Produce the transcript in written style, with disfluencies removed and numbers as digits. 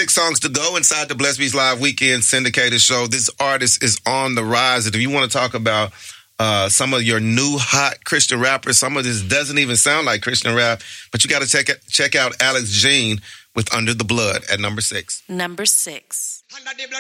6 songs to go inside the Blessed Beats Live Weekend syndicated show. This artist is on the rise. And if you want to talk about some of your new hot Christian rappers, some of this doesn't even sound like Christian rap, but you got to check out Alex Jean with Under the Blood at number 6. Number 6. Under the blood